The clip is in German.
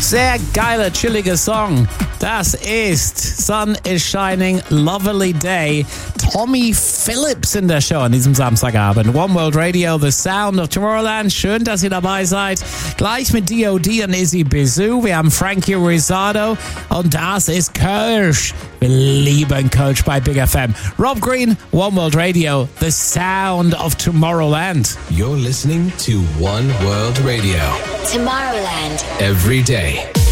Sehr geiler, chilliger Song. Das ist Sun is Shining, Lovely Day. Tommy Phillips in der Show an diesem Samstagabend. One World Radio, The Sound of Tomorrowland. Schön, dass ihr dabei seid. Gleich mit D.O.D. und Izzy Bizu. Wir haben Frankie Rizzardo und das ist Kölsch. Wir lieben Kölsch bei Big FM. Rob Green, One World Radio, The Sound of Tomorrowland. You're listening to One World Radio. Tomorrowland. Every day.